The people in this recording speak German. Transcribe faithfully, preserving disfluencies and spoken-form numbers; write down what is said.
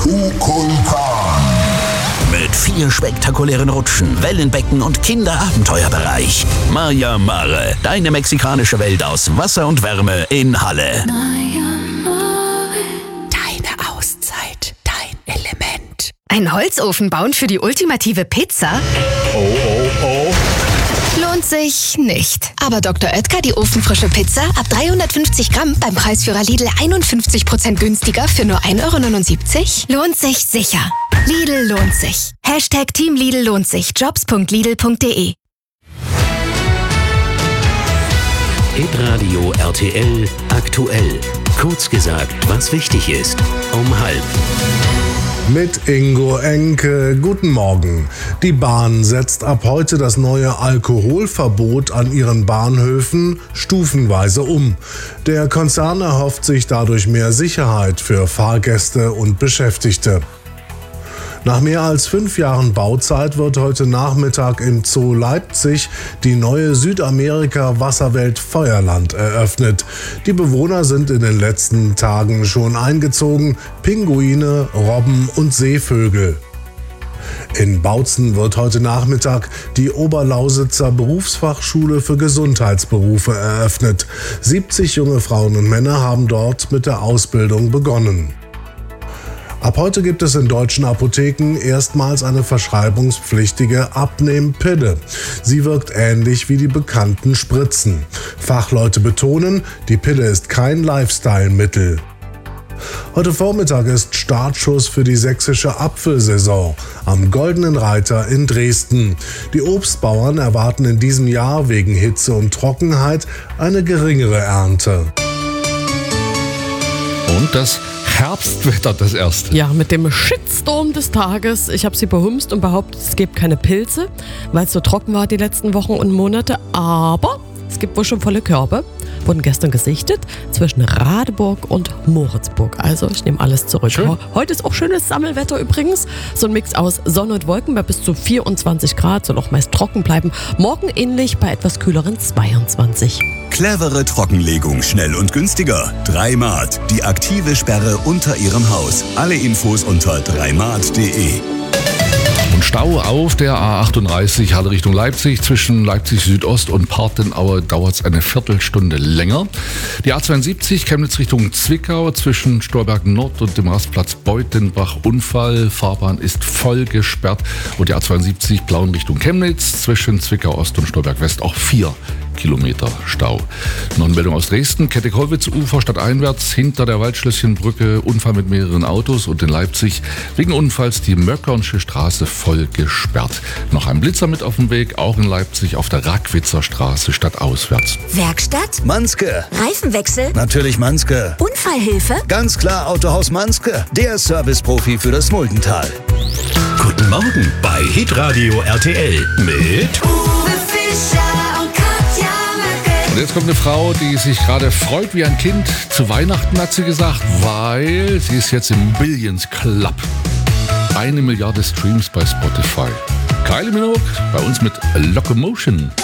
Kukulkan. Mit vier spektakulären Rutschen, Wellenbecken und Kinderabenteuerbereich. Maya Mare, deine mexikanische Welt aus Wasser und Wärme in Halle. Deine Auszeit, dein Element. Ein Holzofen bauen für die ultimative Pizza? Oh, oh, oh. Lohnt sich nicht. Aber Doktor Oetker, die ofenfrische Pizza, ab dreihundertfünfzig Gramm beim Preisführer Lidl einundfünfzig Prozent günstiger für nur ein Euro neunundsiebzig? Lohnt sich sicher. Lidl lohnt sich. Hashtag Team Lidl lohnt sich. Jobs punkt lidl punkt de. Hitradio R T L aktuell. Kurz gesagt, was wichtig ist. Um halb. Mit Ingo Enke. Guten Morgen. Die Bahn setzt ab heute das neue Alkoholverbot an ihren Bahnhöfen stufenweise um. Der Konzern erhofft sich dadurch mehr Sicherheit für Fahrgäste und Beschäftigte. Nach mehr als fünf Jahren Bauzeit wird heute Nachmittag im Zoo Leipzig die neue Südamerika-Wasserwelt Feuerland eröffnet. Die Bewohner sind in den letzten Tagen schon eingezogen: Pinguine, Robben und Seevögel. In Bautzen wird heute Nachmittag die Oberlausitzer Berufsfachschule für Gesundheitsberufe eröffnet. siebzig junge Frauen und Männer haben dort mit der Ausbildung begonnen. Ab heute gibt es in deutschen Apotheken erstmals eine verschreibungspflichtige Abnehmpille. Sie wirkt ähnlich wie die bekannten Spritzen. Fachleute betonen, die Pille ist kein Lifestyle-Mittel. Heute Vormittag ist Startschuss für die sächsische Apfelsaison am Goldenen Reiter in Dresden. Die Obstbauern erwarten in diesem Jahr wegen Hitze und Trockenheit eine geringere Ernte. Und das Herbstwetter das erste. Ja, mit dem Shitstorm des Tages. Ich habe sie behumst und behauptet, es gibt keine Pilze, weil es so trocken war die letzten Wochen und Monate. Aber es gibt wohl schon volle Körbe. Wurden gestern gesichtet zwischen Radeburg und Moritzburg. Also ich nehme alles zurück. Schön. Heute ist auch schönes Sammelwetter übrigens. So ein Mix aus Sonne und Wolken bei bis zu vierundzwanzig Grad. Soll auch meist trocken bleiben. Morgen ähnlich bei etwas kühleren zweiundzwanzig. Clevere Trockenlegung, schnell und günstiger. Dreimat, die aktive Sperre unter Ihrem Haus. Alle Infos unter dreimat punkt de. Und Stau auf der A achtunddreißig Halle Richtung Leipzig. Zwischen Leipzig Südost und Partenaue dauert es eine Viertelstunde länger. Die A zweiundsiebzig Chemnitz Richtung Zwickau zwischen Storberg Nord und dem Rastplatz Beutenbach Unfall. Fahrbahn ist voll gesperrt. Und die A zweiundsiebzig Plauen Richtung Chemnitz zwischen Zwickau Ost und Storberg West auch vier Kilometer Stau. Noch eine Meldung aus Dresden. Kette-Kollwitz-Ufer stadteinwärts hinter der Waldschlösschenbrücke. Unfall mit mehreren Autos. Und in Leipzig wegen Unfalls die Möckernsche Straße voll gesperrt. Noch ein Blitzer mit auf dem Weg. Auch in Leipzig auf der Rackwitzer Straße stadtauswärts. Werkstatt? Manske. Reifenwechsel? Natürlich Manske. Unfallhilfe? Ganz klar Autohaus Manske. Der Serviceprofi für das Muldental. Guten Morgen bei Hitradio R T L mit Uwe Fischer und Katja Möcke. Und jetzt kommt eine Frau, die sich gerade freut wie ein Kind. Zu Weihnachten hat sie gesagt, weil sie ist jetzt im Billions Club. Eine Milliarde Streams bei Spotify. Kylie Minogue bei uns mit Locomotion.